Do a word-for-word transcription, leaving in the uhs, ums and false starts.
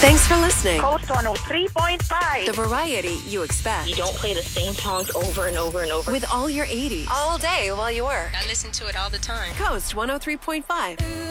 Thanks for listening. Coast one oh three point five. The variety you expect. You don't play the same songs over and over and over. With all your eighties. All day while you work. I listen to it all the time. Coast one oh three point five.